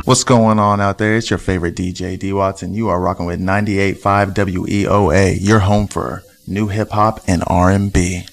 What's going on out there? It's your favorite DJ, D Watts, and you are rocking with 98.5 WEOA, your home for new hip hop and R&B.